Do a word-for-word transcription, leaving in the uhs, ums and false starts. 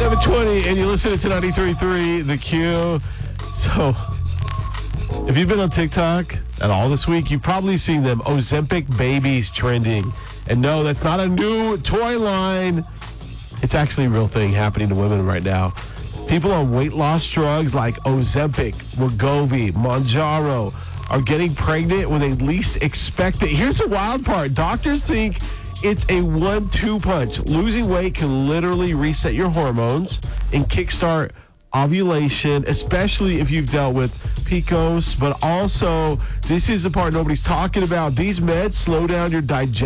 seven twenty, and you listen to ninety-three point three The Q. So, if you've been on TikTok at all this week, you've probably seen them Ozempic babies trending. And no, that's not a new toy line. It's actually a real thing happening to women right now. People on weight loss drugs like Ozempic, Wegovy, Mounjaro are getting pregnant when they least expect it. Here's the wild part. Doctors think it's a one two punch. Losing weight can literally reset your hormones and kickstart ovulation, especially if you've dealt with P C O S. But also, this is the part nobody's talking about. These meds slow down your digestion.